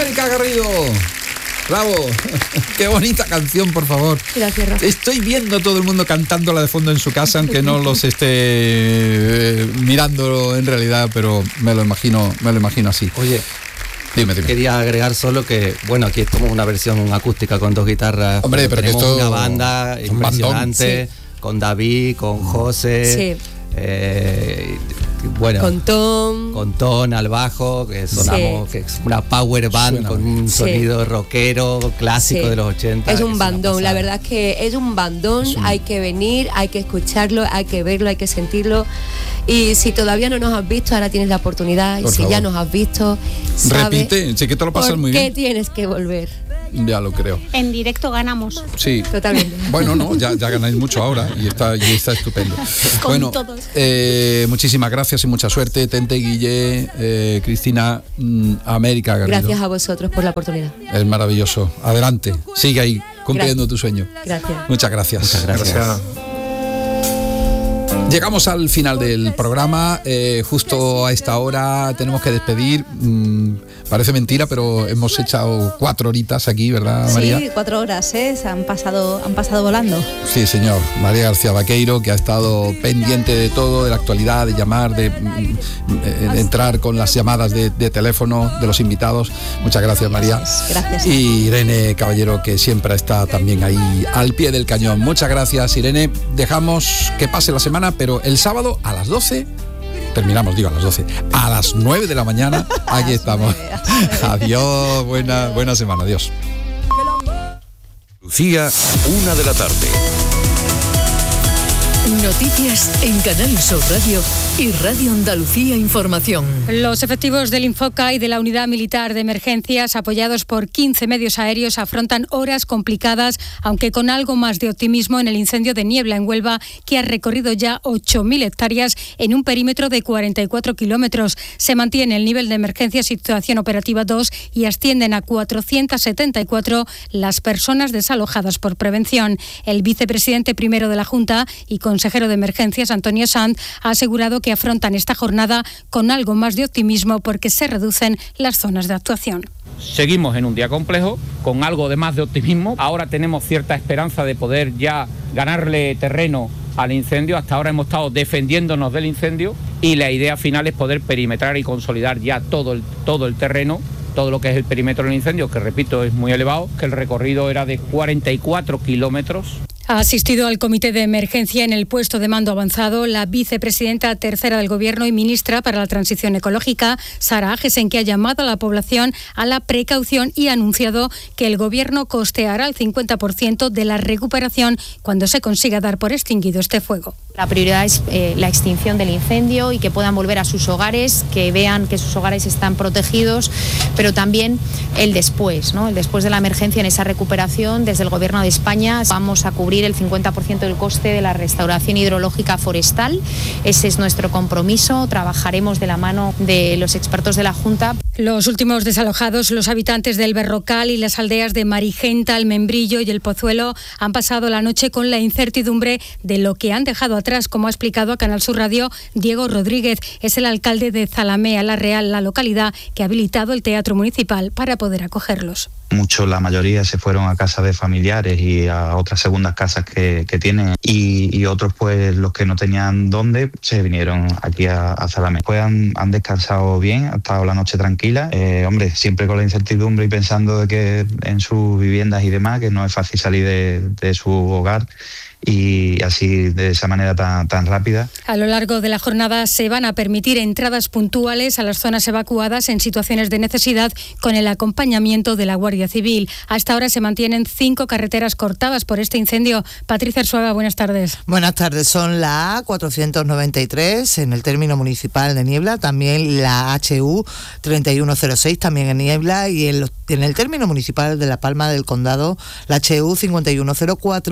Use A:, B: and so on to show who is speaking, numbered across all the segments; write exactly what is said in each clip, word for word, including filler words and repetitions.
A: América Garrido. Bravo, qué bonita canción, por favor.
B: Gracias, Rafa.
A: Estoy viendo a todo el mundo cantándola de fondo en su casa, aunque no los esté eh, mirando en realidad, pero me lo imagino, me lo imagino así.
C: Oye,
A: dime, dime.
C: Quería agregar solo que, bueno, aquí estamos una versión acústica con dos guitarras.
A: Hombre, pero
C: tenemos
A: esto
C: una banda
A: un
C: impresionante,
B: sí.
C: con David, con José.
B: Sí.
C: Eh, bueno,
B: con Tom,
C: con Tom al bajo, que sonamos, sí. que es una power band Suena. con un
B: sí.
C: sonido rockero clásico sí. de los ochenta.
B: Es un bandón, la verdad es que es un bandón, es un... hay que venir, hay que escucharlo, hay que verlo, hay que sentirlo. Y si todavía no nos has visto, ahora tienes la oportunidad. Por y si favor. ya nos has visto, sabes
A: repite, sí que te lo pasas muy bien.
B: ¿Por qué tienes que volver?
A: Ya lo creo.
D: En directo ganamos.
A: Sí.
B: Totalmente.
A: Bueno, no, ya, ya ganáis mucho ahora y está, y está estupendo.
D: Con
A: bueno,
D: todos.
A: Eh, muchísimas gracias y mucha suerte. Tente, Guille, eh, Cristina, mm, América Garrido.
B: Gracias a vosotros por la oportunidad.
A: Es maravilloso. Adelante, sigue ahí, cumpliendo
B: gracias.
A: tu sueño.
B: Gracias.
A: Muchas gracias.
C: Muchas gracias. gracias.
A: Llegamos al final del programa, eh, justo a esta hora tenemos que despedir, mm, parece mentira, pero hemos echado cuatro horitas aquí, ¿verdad, María?
E: Sí, cuatro horas, ¿eh? Se han pasado, han pasado volando.
A: Sí, señor. María García Vaqueiro, que ha estado pendiente de todo, de la actualidad, de llamar, de, mm, de entrar con las llamadas de, de teléfono de los invitados. Muchas gracias, María.
E: Gracias.
A: Y Irene Caballero, que siempre está también ahí al pie del cañón. Muchas gracias, Irene. Dejamos que pase la semana, pero el sábado a las doce, terminamos, digo a las doce, a las nueve de la mañana, aquí estamos. Adiós, buena, buena semana, adiós.
F: Lucía, una de la tarde.
G: Noticias en Canal Sur Radio y Radio Andalucía Información.
H: Los efectivos del Infoca y de la Unidad Militar de Emergencias, apoyados por quince medios aéreos, afrontan horas complicadas, aunque con algo más de optimismo, en el incendio de Niebla en Huelva, que ha recorrido ya ocho mil hectáreas en un perímetro de cuarenta y cuatro kilómetros. Se mantiene el nivel de emergencia situación operativa dos y ascienden a cuatrocientas setenta y cuatro las personas desalojadas por prevención. El vicepresidente primero de la Junta y consejero de Emergencias, Antonio Sanz, ha asegurado que afrontan esta jornada con algo más de optimismo porque se reducen las zonas de actuación.
I: Seguimos en un día complejo, con algo de más de optimismo. Ahora tenemos cierta esperanza de poder ya ganarle terreno al incendio. Hasta ahora hemos estado defendiéndonos del incendio y la idea final es poder perimetrar y consolidar ya todo el, todo el terreno, todo lo que es el perímetro del incendio, que repito es muy elevado, que el recorrido era de cuarenta y cuatro kilómetros.
H: Ha asistido al comité de emergencia en el puesto de mando avanzado la vicepresidenta tercera del Gobierno y ministra para la Transición Ecológica, Sara Agesen, que ha llamado a la población a la precaución y ha anunciado que el Gobierno costeará el cincuenta por ciento de la recuperación cuando se consiga dar por extinguido este fuego.
J: La prioridad es eh, la extinción del incendio y que puedan volver a sus hogares, que vean que sus hogares están protegidos, pero también el después, ¿no? El después de la emergencia, en esa recuperación. Desde el Gobierno de España vamos a cubrir el cincuenta por ciento del coste de la restauración hidrológica forestal. Ese es nuestro compromiso. Trabajaremos de la mano de los expertos de la Junta.
H: Los últimos desalojados, los habitantes del Berrocal y las aldeas de Marigenta, el Membrillo y el Pozuelo, han pasado la noche con la incertidumbre de lo que han dejado atrás, como ha explicado a Canal Sur Radio Diego Rodríguez. Es el alcalde de Zalamea la Real, la localidad que ha habilitado el teatro municipal para poder acogerlos.
K: Muchos, la mayoría, se fueron a casas de familiares y a otras segundas casas que, que tienen y, y otros, pues los que no tenían dónde, se vinieron aquí a, a Zalamea. Pues han, han descansado bien, ha estado la noche tranquila. Eh, hombre, siempre con la incertidumbre y pensando de que en sus viviendas y demás, que no es fácil salir de, de su hogar. Y así, de esa manera tan, tan rápida.
H: A lo largo de la jornada se van a permitir entradas puntuales a las zonas evacuadas en situaciones de necesidad con el acompañamiento de la Guardia Civil. Hasta ahora se mantienen cinco carreteras cortadas por este incendio. Patricia Arzuaga, buenas tardes.
L: Buenas tardes. Son la A cuatrocientos noventa y tres en el término municipal de Niebla, también la H U treinta y uno cero seis también en Niebla y en, los, en el término municipal de La Palma del Condado la H U cincuenta y uno cero cuatro,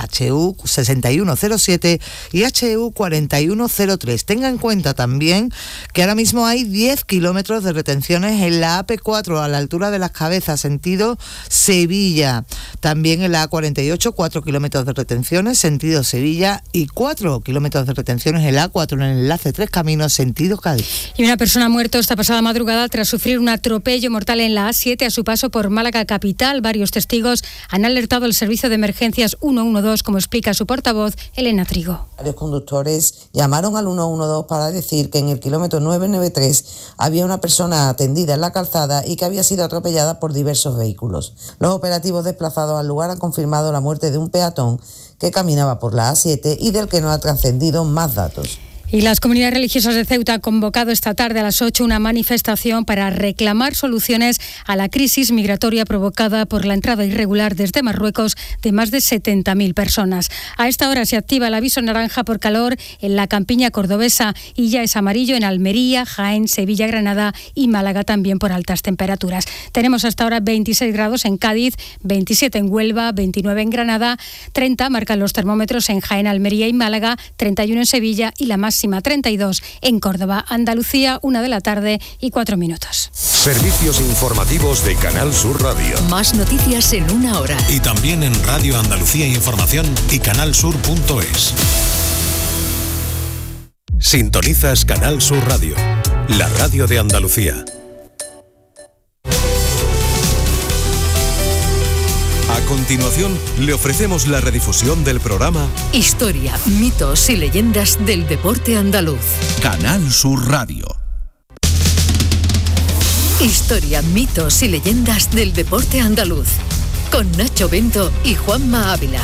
L: H U sesenta y uno cero siete y H U cuarenta y uno cero tres. Tenga en cuenta también que ahora mismo hay diez kilómetros de retenciones en la A P cuatro a la altura de Las Cabezas, sentido Sevilla. También en la A cuarenta y ocho, cuatro kilómetros de retenciones, sentido Sevilla, y cuatro kilómetros de retenciones en la A cuatro en el enlace Tres Caminos, sentido Cádiz.
H: Y una persona ha muerto esta pasada madrugada tras sufrir un atropello mortal en la A siete a su paso por Málaga capital. Varios testigos han alertado al servicio de emergencias ciento doce, como explica su portavoz, Elena Trigo.
D: Varios conductores llamaron al ciento doce para decir que en el kilómetro novecientos noventa y tres había una persona atendida en la calzada y que había sido atropellada por diversos vehículos. Los operativos desplazados al lugar han confirmado la muerte de un peatón que caminaba por la A siete y del que no ha trascendido más datos.
H: Y las comunidades religiosas de Ceuta han convocado esta tarde a las ocho una manifestación para reclamar soluciones a la crisis migratoria provocada por la entrada irregular desde Marruecos de más de setenta mil personas. A esta hora se activa el aviso naranja por calor en la campiña cordobesa y ya es amarillo en Almería, Jaén, Sevilla, Granada y Málaga también por altas temperaturas. Tenemos hasta ahora veintiséis grados en Cádiz, veintisiete en Huelva, veintinueve en Granada, treinta marcan los termómetros en Jaén, Almería y Málaga, treinta y uno en Sevilla y la máxima treinta y dos en Córdoba. Andalucía, una de la tarde y cuatro minutos.
F: Servicios informativos de Canal Sur Radio.
G: Más noticias en una hora.
M: Y también en Radio Andalucía Información y canalsur punto es.
F: Sintonizas Canal Sur Radio, la radio de Andalucía. A continuación, le ofrecemos la redifusión del programa
G: Historia, mitos y leyendas del deporte andaluz.
M: Canal Sur Radio.
G: Historia, mitos y leyendas del deporte andaluz. Con Nacho Bento y Juanma Ávila.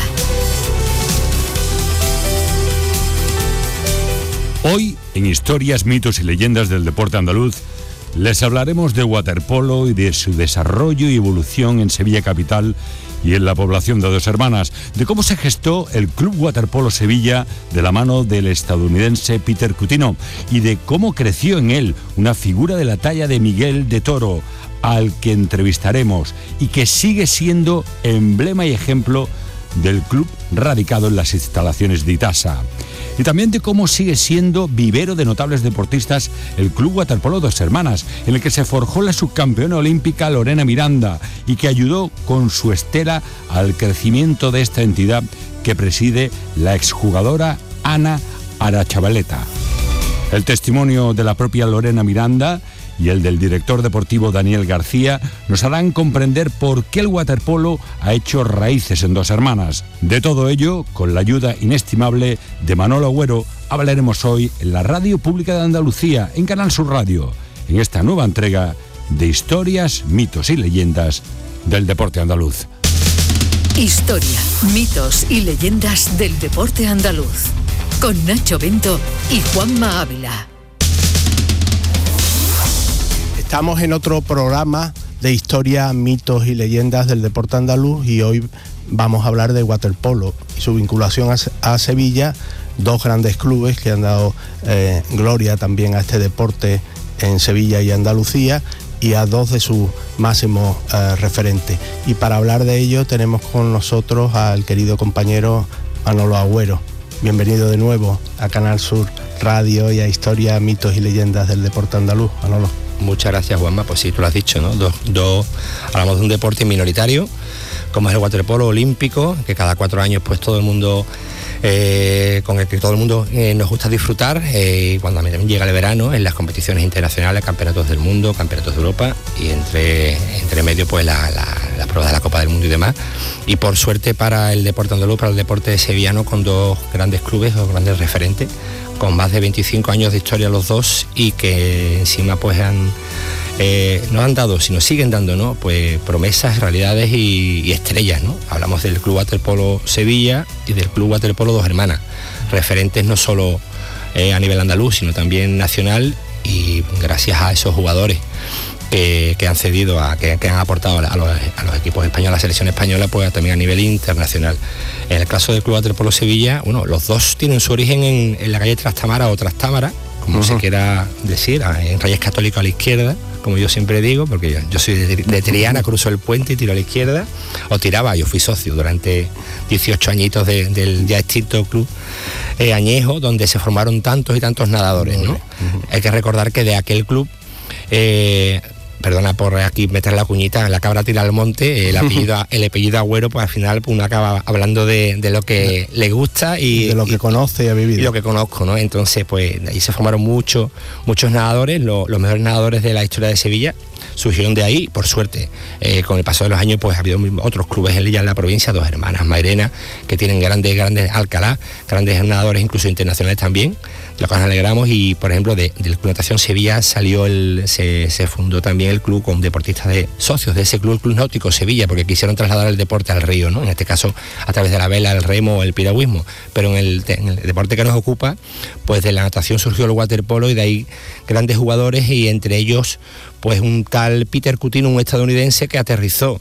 N: Hoy, en Historias, mitos y leyendas del deporte andaluz, les hablaremos de waterpolo y de su desarrollo y evolución en Sevilla capital y en la población de Dos Hermanas, de cómo se gestó el Club Waterpolo Sevilla de la mano del estadounidense Peter Cutino y de cómo creció en él una figura de la talla de Miguel de Toro, al que entrevistaremos y que sigue siendo emblema y ejemplo del club radicado en las instalaciones de Itasa. Y también de cómo sigue siendo vivero de notables deportistas el Club Waterpolo Dos Hermanas, en el que se forjó la subcampeona olímpica Lorena Miranda y que ayudó con su estela al crecimiento de esta entidad que preside la exjugadora Ana Arachavaleta. El testimonio de la propia Lorena Miranda y el del director deportivo Daniel García nos harán comprender por qué el waterpolo ha hecho raíces en Dos Hermanas. De todo ello, con la ayuda inestimable de Manolo Agüero, hablaremos hoy en la Radio Pública de Andalucía, en Canal Sur Radio, en esta nueva entrega de Historias, mitos y leyendas del deporte andaluz.
G: Historia, mitos y leyendas del deporte andaluz, con Nacho Bento y Juanma Ávila.
O: Estamos en otro programa de historia, mitos y leyendas del deporte andaluz y hoy vamos a hablar de waterpolo y su vinculación a, a Sevilla, dos grandes clubes que han dado eh, gloria también a este deporte en Sevilla y Andalucía y a dos de sus máximos eh, referentes. Y para hablar de ello tenemos con nosotros al querido compañero Manolo Agüero. Bienvenido de nuevo a Canal Sur Radio y a Historia, mitos y leyendas del deporte andaluz. Manolo.
C: Muchas gracias, Juanma. Pues sí, tú lo has dicho, ¿no? Dos, dos, hablamos de un deporte minoritario, como es el waterpolo olímpico, que cada cuatro años pues todo el mundo, eh, con el que todo el mundo eh, nos gusta disfrutar, eh, y cuando llega el verano, en las competiciones internacionales, campeonatos del mundo, campeonatos de Europa, y entre, entre medio pues la, la, las pruebas de la Copa del Mundo y demás. Y por suerte para el deporte andaluz, para el deporte sevillano, con dos grandes clubes, dos grandes referentes, con más de veinticinco años de historia los dos y que encima pues han eh, no han dado, sino siguen dando, ¿no? Pues promesas, realidades y, y estrellas, ¿no? Hablamos del Club Waterpolo Sevilla y del Club Waterpolo Dos Hermanas, referentes no solo eh, a nivel andaluz, sino también nacional, y gracias a esos jugadores que, que han cedido, a, que, que han aportado a los, a los equipos españoles, a la selección española, pues también a nivel internacional. En el caso del Club Waterpolo Sevilla, bueno, los dos tienen su origen en, en la calle Trastámara o Trastámara, como uh-huh. se quiera decir, en Reyes Católicos a la izquierda, como yo siempre digo, porque yo, yo soy de, de Triana, cruzo el puente y tiro a la izquierda, o tiraba, yo fui socio durante dieciocho añitos de, del ya extinto club eh, Añejo, donde se formaron tantos y tantos nadadores, ¿no? Uh-huh. Hay que recordar que de aquel club, eh, perdona por aquí meter la cuñita, la cabra tira al monte, el apellido, el apellido Agüero, pues al final uno acaba hablando de, de lo que le gusta y
O: de lo que
C: y,
O: conoce y ha vivido.
C: Y lo que conozco, ¿no? Entonces, pues ahí se formaron muchos, muchos nadadores, lo, los mejores nadadores de la historia de Sevilla surgieron de ahí, por suerte. Eh, con el paso de los años, pues ha habido otros clubes en ya en la provincia, Dos Hermanas, Mairena, que tienen grandes, grandes Alcalá, grandes nadadores, incluso internacionales también, de lo que nos alegramos. Y, por ejemplo, de, del Club Natación Sevilla salió el, se, se fundó también el club con deportistas de socios de ese club, el Club Náutico Sevilla, porque quisieron trasladar el deporte al río, ¿no? En este caso, a través de la vela, el remo o el piragüismo. Pero en el, en el deporte que nos ocupa, pues de la natación surgió el waterpolo y de ahí grandes jugadores, y entre ellos pues un tal Peter Coutinho, un estadounidense que aterrizó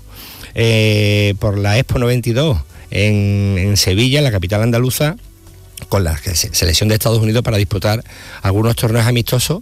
C: eh, por la Expo noventa y dos en, en Sevilla, en la capital andaluza, con la selección de Estados Unidos para disputar algunos torneos amistosos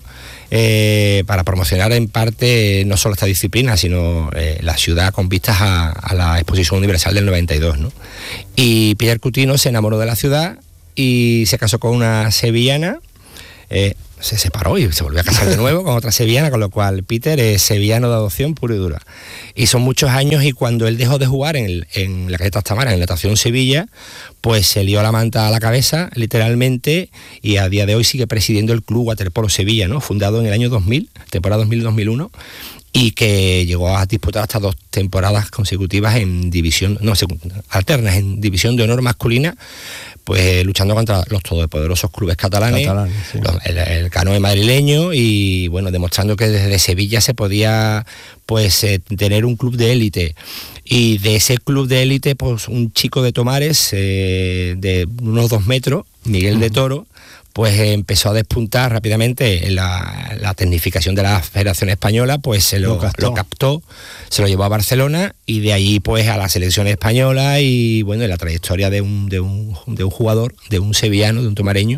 C: eh, para promocionar en parte no solo esta disciplina, sino eh, la ciudad con vistas a, a la Exposición Universal del noventa y dos, ¿no? Y Peter Coutinho se enamoró de la ciudad y se casó con una sevillana, eh, se separó y se volvió a casar de nuevo con otra sevillana, con lo cual Peter es sevillano de adopción puro y dura. Y son muchos años, y cuando él dejó de jugar en, el, en la Caleta Tamara, en Natación Sevilla, pues se lió la manta a la cabeza, literalmente, y a día de hoy sigue presidiendo el Club Waterpolo Sevilla, ¿no? Fundado en el año dos mil, temporada dos mil dos mil uno, y que llegó a disputar hasta dos temporadas consecutivas en división, no, alternas, en división de honor masculina, pues luchando contra los todopoderosos clubes catalanes, Catalán, sí. los, el, el canoe madrileño, y bueno, demostrando que desde Sevilla se podía pues eh, tener un club de élite. Y de ese club de élite, pues un chico de Tomares, eh, de unos dos metros, Miguel uh-huh. de Toro, pues eh, empezó a despuntar rápidamente en la, la tecnificación de la Federación Española, pues se lo, lo, captó. lo captó, se lo llevó a Barcelona, y de ahí pues a la selección española, y bueno, la trayectoria de un, de un, de un jugador, de un sevillano, de un tomareño,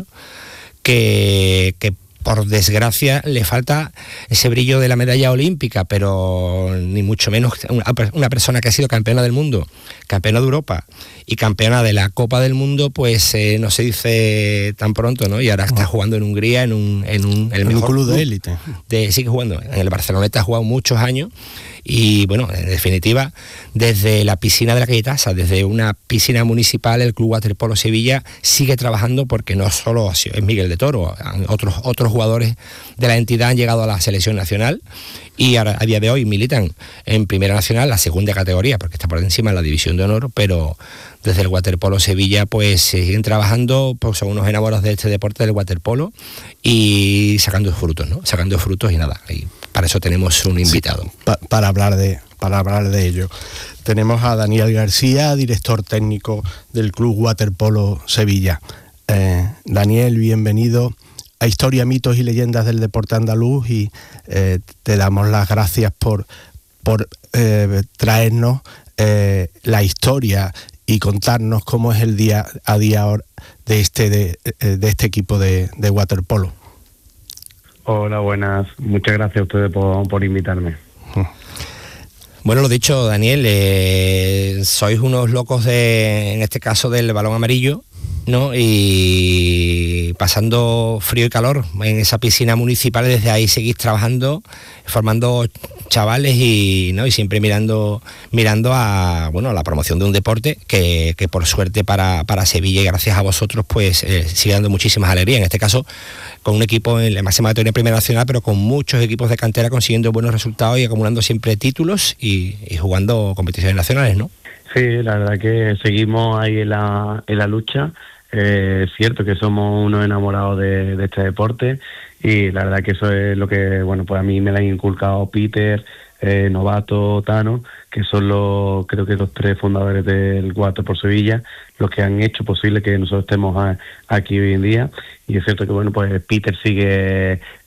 C: que, que por desgracia le falta ese brillo de la medalla olímpica, pero ni mucho menos una, una persona que ha sido campeona del mundo, campeona de Europa y campeona de la Copa del Mundo, pues eh, no se dice tan pronto, ¿no? Y ahora está jugando en Hungría, en un, en un, el
O: en
C: mejor
O: un club de élite.
C: De, sigue jugando. En el Barceloneta ha jugado muchos años. Y bueno, en definitiva, desde la piscina de la calle Tasa, desde una piscina municipal, el Club Waterpolo Sevilla sigue trabajando, porque no solo es Miguel de Toro, otros, otros jugadores de la entidad han llegado a la selección nacional, y ahora, a día de hoy militan en Primera Nacional, la segunda categoría, porque está por encima en la División de Honor, pero desde el Waterpolo Sevilla pues siguen trabajando, pues son unos enamorados de este deporte del waterpolo, y sacando frutos, ¿no? Sacando frutos y nada, y para eso tenemos un invitado.
O: Sí, pa- para hablar de para hablar de ello. Tenemos a Daniel García, director técnico del Club Waterpolo Sevilla. Eh, Daniel, bienvenido a Historia, Mitos y Leyendas del Deporte Andaluz, y eh, te damos las gracias por, por eh, traernos eh, la historia y contarnos cómo es el día a día de este, de, de este equipo de, de waterpolo.
P: Hola, buenas. Muchas gracias a ustedes por, por invitarme.
C: Bueno, lo dicho, Daniel, eh, sois unos locos de, en este caso, del balón amarillo, ¿no? Y pasando frío y calor en esa piscina municipal, desde ahí seguís trabajando, formando chavales, y no y siempre mirando mirando a bueno a la promoción de un deporte que, que por suerte para, para Sevilla, y gracias a vosotros, pues eh, sigue dando muchísimas alegrías. En este caso, con un equipo en la máxima categoría Primera Nacional, pero con muchos equipos de cantera consiguiendo buenos resultados y acumulando siempre títulos y, y jugando competiciones nacionales, ¿no?
P: Sí, la verdad que seguimos ahí en la, en la lucha. Eh, es cierto que somos unos enamorados de, de este deporte, y la verdad que eso es lo que, bueno, pues a mí me lo han inculcado Peter, eh, Novato, Tano, que son los, creo que los tres fundadores del Water por Sevilla, los que han hecho posible que nosotros estemos a, aquí hoy en día. Y es cierto que, bueno, pues Peter sigue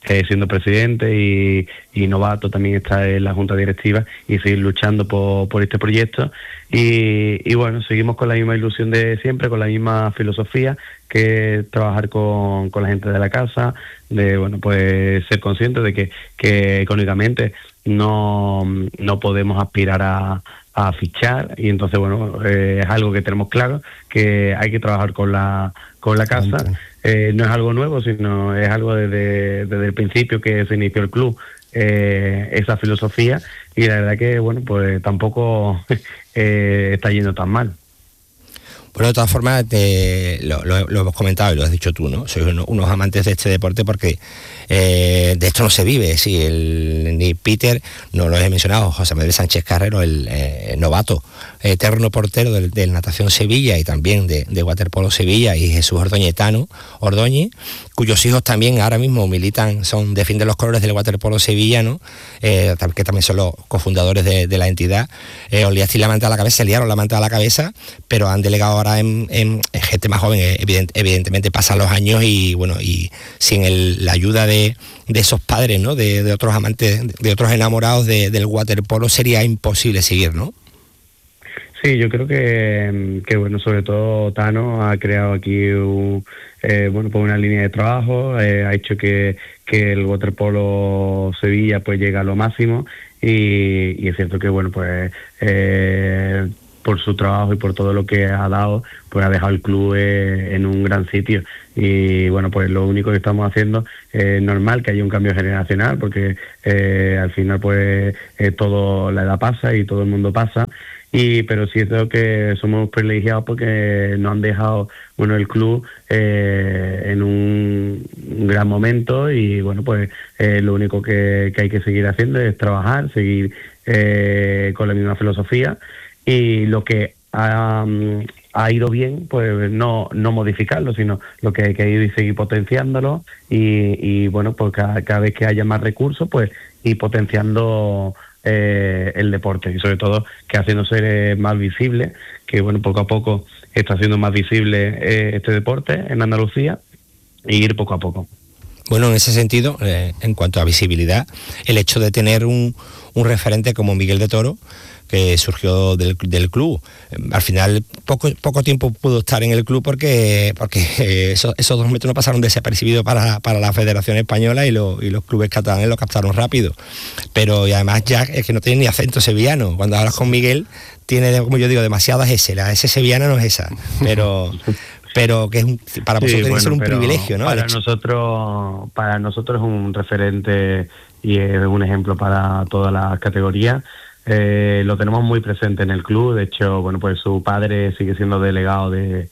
P: eh, siendo presidente y, y novato, también estar en la junta directiva y seguir luchando por, por este proyecto. Y, y bueno, seguimos con la misma ilusión de siempre, con la misma filosofía, que es trabajar con, con la gente de la casa, de bueno pues ser conscientes de que, que económicamente no, no podemos aspirar a, a fichar, y entonces bueno eh, es algo que tenemos claro, que hay que trabajar con la con la casa. Eh, no es algo nuevo, sino es algo desde, desde el principio que se inició el club, eh, esa filosofía, y la verdad que bueno pues tampoco eh, está yendo tan mal.
C: Bueno, de todas formas, te, lo, lo, lo hemos comentado y lo has dicho tú, ¿no? Sois uno, unos amantes de este deporte porque eh, de esto no se vive. Sí, el, ni Peter, no lo he mencionado, José Manuel Sánchez Carrero, el eh, novato, eterno portero del, del Natación Sevilla y también de, de Waterpolo Sevilla, y Jesús Ordóñez-Tano, Ordóñez, cuyos hijos también ahora mismo militan, son defienden los colores del Waterpolo sevillano, eh, que también son los cofundadores de, de la entidad. Eh, os liasteis la manta a la cabeza, se liaron la manta a la cabeza, pero han delegado ahora en, en, en gente más joven. Evident, evidentemente pasan los años y bueno, y sin el, la ayuda de, de esos padres, ¿no? De, de otros amantes, de otros enamorados de, del waterpolo, sería imposible seguir, ¿no?
P: Sí, yo creo que, que bueno, sobre todo Tano ha creado aquí un, eh, bueno, pues una línea de trabajo, eh, ha hecho que, que el waterpolo Sevilla pues llegue a lo máximo, y, y es cierto que bueno pues eh, por su trabajo y por todo lo que ha dado, pues ha dejado el club eh, en un gran sitio. Y bueno, pues lo único que estamos haciendo es eh, normal que haya un cambio generacional, porque eh, al final pues eh, todo la edad pasa y todo el mundo pasa. Y pero sí es cierto que somos privilegiados porque nos han dejado bueno el club eh, en un, un gran momento, y bueno pues eh, lo único que, que hay que seguir haciendo es trabajar, seguir eh, con la misma filosofía, y lo que ha, ha ido bien pues no no modificarlo, sino lo que hay que ir y seguir potenciándolo, y, y bueno pues cada, cada vez que haya más recursos pues ir potenciando Eh, el deporte, y sobre todo que haciéndose eh, más visible, que bueno, poco a poco está siendo más visible eh, este deporte en Andalucía, y ir poco a poco.
C: Bueno, en ese sentido, eh, en cuanto a visibilidad, el hecho de tener un, un referente como Miguel de Toro, que surgió del, del club, al final poco poco tiempo pudo estar en el club porque porque esos, esos dos metros no pasaron desapercibidos para, para la Federación Española, y, lo, y los clubes catalanes lo captaron rápido, pero y además ya es que no tiene ni acento sevillano. Cuando hablas con Miguel tiene, como yo digo, demasiadas S, la S sevillana no es esa, pero pero que es un, para vosotros sí, tiene bueno, que ser un privilegio, ¿no?
P: Para nosotros, para nosotros es un referente y es un ejemplo para todas las categorías. Eh, lo tenemos muy presente en el club. De hecho, bueno, pues su padre sigue siendo delegado de,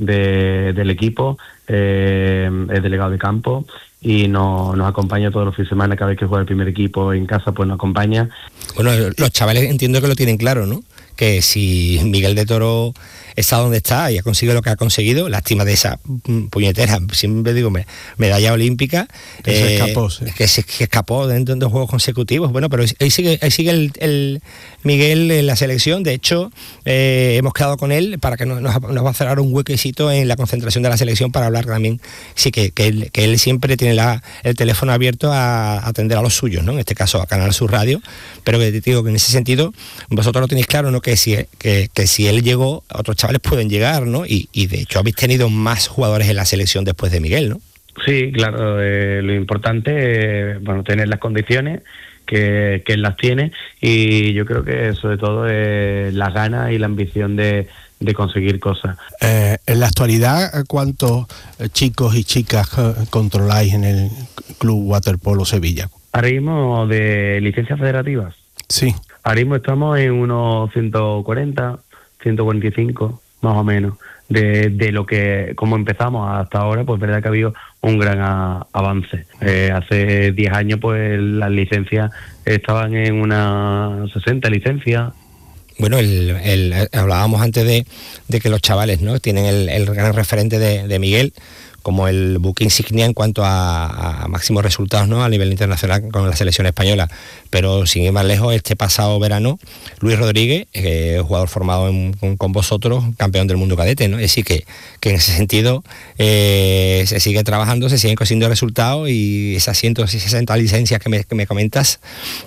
P: de del equipo, eh, es delegado de campo, y no, nos acompaña todos los fines de semana. Cada vez que juega el primer equipo en casa, pues nos acompaña.
C: Bueno, los chavales entiendo que lo tienen claro, ¿no? Que si Miguel de Toro está donde está y ha conseguido lo que ha conseguido, lástima de esa puñetera, siempre digo, medalla olímpica,
O: que eh, se escapó, sí.
C: que se que escapó dentro de dos juegos consecutivos. Bueno, pero ahí sigue, ahí sigue el, el Miguel en la selección. De hecho, eh, hemos quedado con él para que nos, nos, nos va a cerrar un huequecito en la concentración de la selección para hablar también. Sí, que, que, él, que él siempre tiene la, el teléfono abierto a, a atender a los suyos, ¿no? En este caso a Canal Sur Radio, pero que te digo que en ese sentido vosotros lo tenéis claro, ¿no? Que si, que, que si él llegó, otros chavales pueden llegar, ¿no? Y, y de hecho habéis tenido más jugadores en la selección después de Miguel, ¿no?
P: Sí, claro, eh, lo importante es bueno, tener las condiciones, que, que él las tiene, y yo creo que sobre todo es las ganas y la ambición de, de conseguir cosas.
O: Eh, en la actualidad, ¿cuántos chicos y chicas controláis en el Club Waterpolo Sevilla?
P: Ahora mismo de licencias federativas.
O: Sí.
P: Ahora mismo estamos en unos ciento cuarenta, ciento cuarenta y cinco, más o menos. De, de lo que, como empezamos hasta ahora, pues verdad que ha habido un gran a, avance. Eh, hace diez años, pues las licencias estaban en unas sesenta licencias.
C: Bueno, el, el, hablábamos antes de, de que los chavales, ¿no? Tienen el, el gran referente de, de Miguel, como el buque insignia en cuanto a, a máximos resultados, ¿no?, a nivel internacional con la selección española. Pero sin ir más lejos, este pasado verano, Luis Rodríguez, eh, jugador formado en, con, con vosotros, campeón del mundo cadete, ¿no? Es decir, que, que en ese sentido eh, se sigue trabajando, se siguen consiguiendo resultados, y esas ciento sesenta licencias que me, que me comentas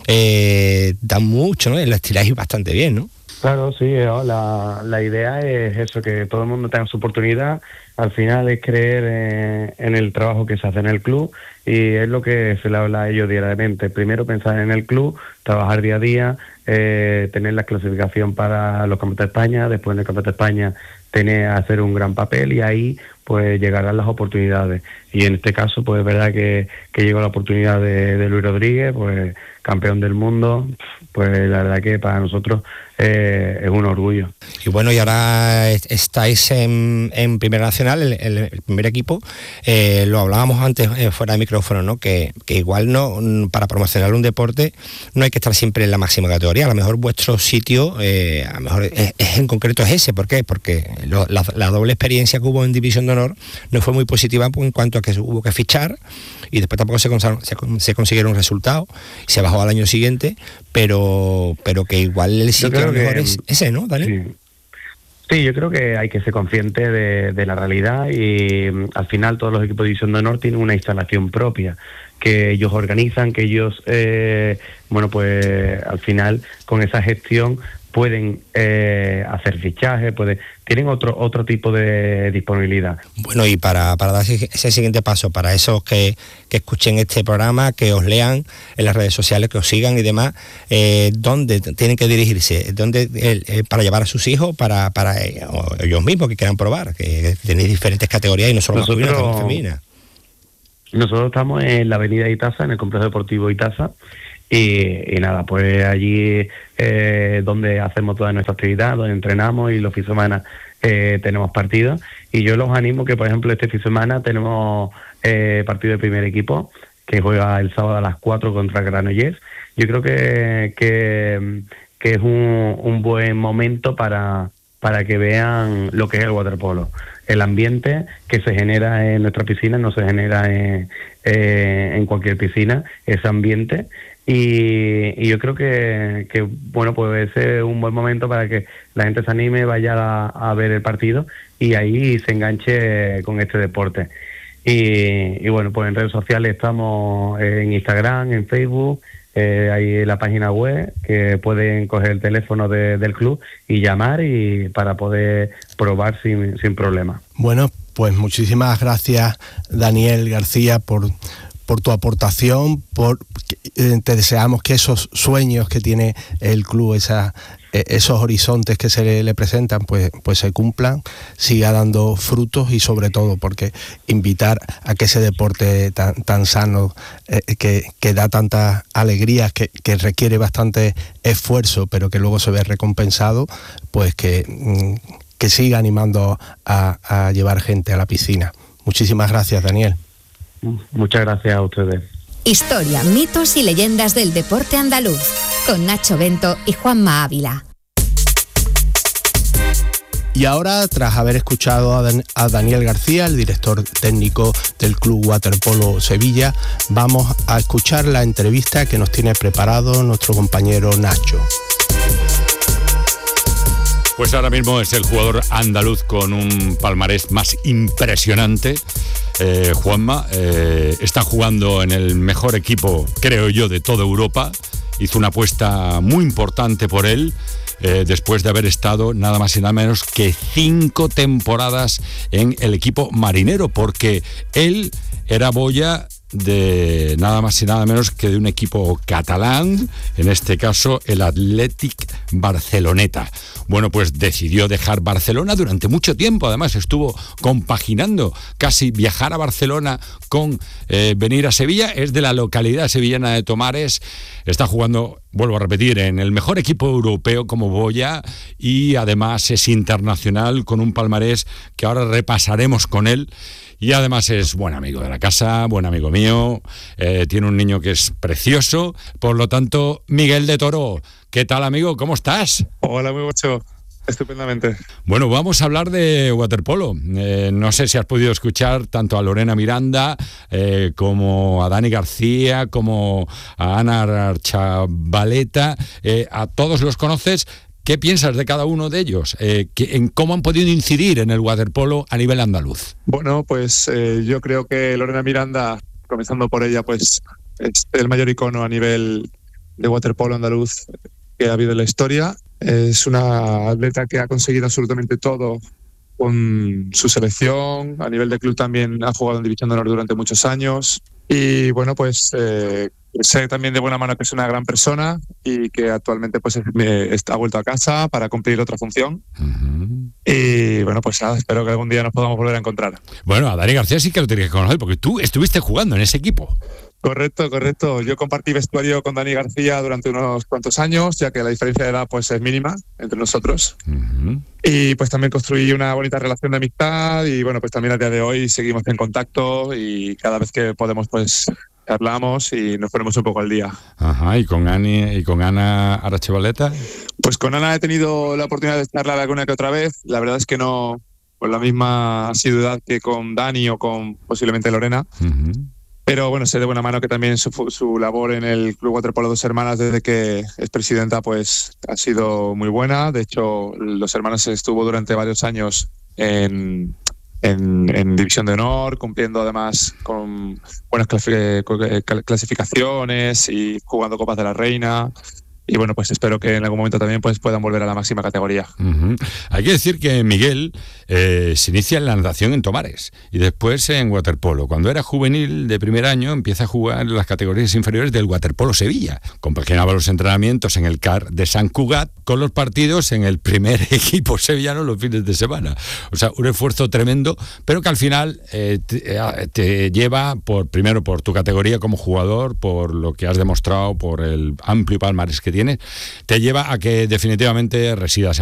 C: eh, dan mucho, ¿no? Las tiráis bastante bien, ¿no?
P: Claro, sí, la, la idea es eso, que todo el mundo tenga su oportunidad. Al final es creer eh, en el trabajo que se hace en el club, y es lo que se le habla a ellos diariamente. Primero pensar en el club, trabajar día a día, eh, tener la clasificación para los campeonatos de España, después en el campeonato de España tener hacer un gran papel, y ahí pues llegarán las oportunidades. Y en este caso pues es verdad que, que llegó la oportunidad de, de Luis Rodríguez, pues campeón del mundo, pues la verdad que para nosotros eh, es un orgullo.
C: Y bueno, y ahora estáis en, en Primera Nacional, el, el, el primer equipo. Eh, lo hablábamos antes eh, fuera de micrófono, ¿no? Que, que igual no, para promocionar un deporte no hay que estar siempre en la máxima categoría. A lo mejor vuestro sitio, eh, a lo mejor es, es, en concreto es ese. ¿Por qué? Porque lo, la, la doble experiencia que hubo en División de Honor no fue muy positiva en cuanto a que hubo que fichar, y después tampoco se, se, se consiguieron resultados, se bajó al año siguiente, pero pero que igual el sitio a lo mejor es ese, ¿no, Daniel?
P: Sí. Sí, yo creo que hay que ser consciente de, de la realidad, y al final todos los equipos de División de Honor tienen una instalación propia que ellos organizan, que ellos, eh, bueno, pues al final con esa gestión pueden eh, hacer fichajes, pueden, tienen otro otro tipo de disponibilidad.
C: Bueno, y para, para dar ese siguiente paso, para esos que, que escuchen este programa, que os lean en las redes sociales, que os sigan y demás, eh, ¿dónde tienen que dirigirse? ¿Dónde eh, para llevar a sus hijos, para, para eh, ellos mismos que quieran probar, que tenéis diferentes categorías y no solo masculina, también femenina?
P: Nosotros estamos en la avenida Itaza, en el complejo deportivo Itaza, y, y nada, pues allí eh, donde hacemos toda nuestra actividad, donde entrenamos, y los fines de semana eh, tenemos partidos. Y yo los animo que, por ejemplo, este fin de semana tenemos eh, partido de primer equipo, que juega el sábado a las cuatro contra Granollers. Yo creo que, que, que es un, un buen momento para, para que vean lo que es el waterpolo. El ambiente que se genera en nuestra piscina no se genera en, eh, en cualquier piscina, ese ambiente. Y, y yo creo que, que bueno, puede ser un buen momento para que la gente se anime, vaya a, a ver el partido, y ahí se enganche con este deporte. Y, y bueno, pues en redes sociales estamos en Instagram, en Facebook, eh, hay la página web que pueden coger el teléfono de, del club y llamar, y para poder probar sin, sin problema.
O: Bueno, pues muchísimas gracias, Daniel García, por por tu aportación, por eh, te deseamos que esos sueños que tiene el club, esa, eh, esos horizontes que se le, le presentan, pues, pues se cumplan, siga dando frutos, y sobre todo porque invitar a que ese deporte tan, tan sano, eh, que, que da tantas alegrías, que, que requiere bastante esfuerzo, pero que luego se ve recompensado, pues que, que siga animando a, a llevar gente a la piscina. Muchísimas gracias, Daniel.
P: Muchas gracias a ustedes.
Q: Historia, mitos y leyendas del deporte andaluz, con Nacho Bento y Juanma Ávila.
O: Y ahora, tras haber escuchado a, Dan- a Daniel García, el director técnico del Club Waterpolo Sevilla, vamos a escuchar la entrevista que nos tiene preparado nuestro compañero Nacho.
N: Pues ahora mismo es el jugador andaluz con un palmarés más impresionante. Eh, Juanma eh, está jugando en el mejor equipo, creo yo, de toda Europa. Hizo una apuesta muy importante por él, eh, después de haber estado nada más y nada menos que cinco temporadas en el equipo marinero, porque él era boya de nada más y nada menos que de un equipo catalán, en este caso el Athletic Barceloneta. Bueno, pues decidió dejar Barcelona durante mucho tiempo, además estuvo compaginando casi viajar a Barcelona con eh, venir a Sevilla. Es de la localidad sevillana de Tomares, está jugando, vuelvo a repetir, en el mejor equipo europeo como boya, y además es internacional con un palmarés que ahora repasaremos con él. Y además es buen amigo de la casa, buen amigo mío, eh, tiene un niño que es precioso. Por lo tanto, Miguel de Toro, ¿qué tal, amigo? ¿Cómo estás?
R: Hola, muy mucho. Estupendamente.
N: Bueno, vamos a hablar de waterpolo. Eh, no sé si has podido escuchar tanto a Lorena Miranda eh, como a Dani García, como a Ana Archavaleta. Eh, a todos los conoces. ¿Qué piensas de cada uno de ellos? Eh, que, ¿En cómo han podido incidir en el waterpolo a nivel andaluz?
R: Bueno, pues eh, yo creo que Lorena Miranda, comenzando por ella, pues es el mayor icono a nivel de waterpolo andaluz que ha habido en la historia. Es una atleta que ha conseguido absolutamente todo con su selección. A nivel de club también ha jugado en División de Honor durante muchos años. Y bueno, pues eh, sé también de buena mano que es una gran persona y que actualmente pues está vuelto a casa para cumplir otra función. Uh-huh. Y bueno, pues nada, espero que algún día nos podamos volver a encontrar.
N: Bueno, a Dani García sí que lo tenías que conocer porque tú estuviste jugando en ese equipo.
R: Correcto, correcto. Yo compartí vestuario con Dani García durante unos cuantos años, ya que la diferencia de edad pues es mínima entre nosotros. Uh-huh. Y pues también construí una bonita relación de amistad y bueno, pues también a día de hoy seguimos en contacto y cada vez que podemos pues charlamos y nos ponemos un poco al día.
N: Ajá, ¿y con Ani y con Ana Archavaleta?
R: Pues con Ana he tenido la oportunidad de charlar alguna que otra vez. La verdad es que no con la misma asiduidad que con Dani o con posiblemente Lorena. Uh-huh. Pero bueno, sé de buena mano que también su, su labor en el Club Waterpolo Dos Hermanas desde que es presidenta pues ha sido muy buena. De hecho, Dos Hermanas estuvo durante varios años en, en, en División de Honor, cumpliendo además con buenas clasificaciones y jugando Copas de la Reina. Y bueno, pues espero que en algún momento también pues puedan volver a la máxima categoría.
N: Uh-huh. Hay que decir que Miguel eh, se inicia en la natación en Tomares y después en waterpolo. Cuando era juvenil de primer año empieza a jugar en las categorías inferiores del Waterpolo Sevilla. Compaginaba los entrenamientos en el C A R de San Cugat con los partidos en el primer equipo sevillano los fines de semana. O sea, un esfuerzo tremendo, pero que al final eh, te, te lleva por primero por tu categoría como jugador, por lo que has demostrado, por el amplio palmarés que tienes, te lleva a que definitivamente residas en